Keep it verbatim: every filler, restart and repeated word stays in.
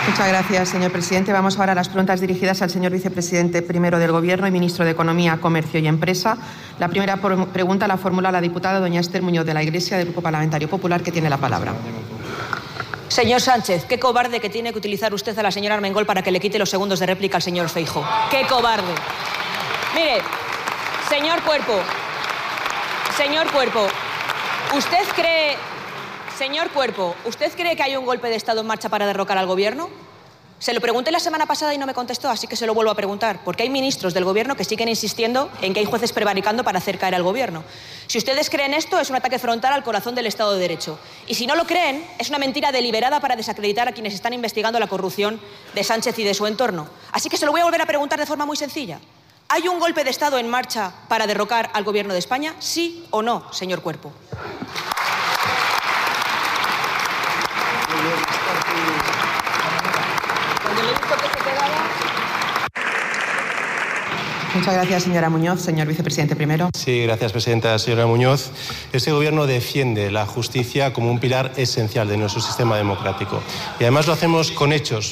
Muchas gracias, señor presidente. Vamos ahora a las preguntas dirigidas al señor vicepresidente primero del Gobierno y ministro de Economía, Comercio y Empresa. La primera pregunta la formula la diputada doña Esther Muñoz de la Iglesia, del Grupo Parlamentario Popular, que tiene la palabra. Señor Sánchez, qué cobarde que tiene que utilizar usted a la señora Armengol para que le quite los segundos de réplica al señor Feijóo. ¡Qué cobarde! Mire, señor Cuerpo, señor Cuerpo, ¿usted cree, señor Cuerpo, ¿usted cree que hay un golpe de Estado en marcha para derrocar al Gobierno? Se lo pregunté la semana pasada y no me contestó, así que se lo vuelvo a preguntar, porque hay ministros del Gobierno que siguen insistiendo en que hay jueces prevaricando para hacer caer al Gobierno. Si ustedes creen esto, es un ataque frontal al corazón del Estado de Derecho. Y si no lo creen, es una mentira deliberada para desacreditar a quienes están investigando la corrupción de Sánchez y de su entorno. Así que se lo voy a volver a preguntar de forma muy sencilla. ¿Hay un golpe de Estado en marcha para derrocar al Gobierno de España? ¿Sí o no, señor Cuerpo? Muchas gracias, señora Muñoz. Señor vicepresidente primero. Sí, gracias, presidenta. Señora Muñoz, este Gobierno defiende la justicia como un pilar esencial de nuestro sistema democrático. Y además lo hacemos con hechos.